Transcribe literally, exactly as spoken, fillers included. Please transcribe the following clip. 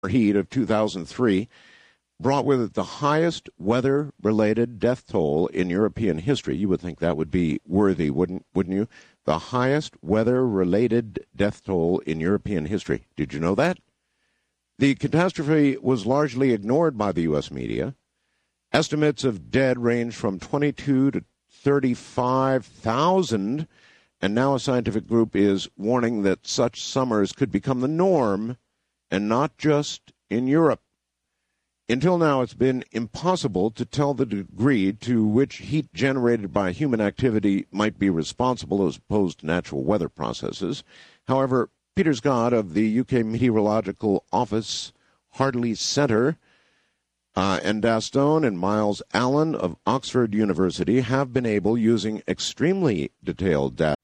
heat of two thousand three brought with it the highest weather-related death toll in European history. You would think that would be worthy, wouldn't wouldn't you? The highest weather-related death toll in European history. Did you know that? The catastrophe was largely ignored by the U S media. Estimates of dead range from twenty-two to thirty-five thousand, and now a scientific group is warning that such summers could become the norm, and not just in Europe. Until now, it's been impossible to tell the degree to which heat generated by human activity might be responsible as opposed to natural weather processes. However, Peter Scott of the U K Meteorological Office Hartley Centre uh, and Daston and Miles Allen of Oxford University have been able, using extremely detailed data,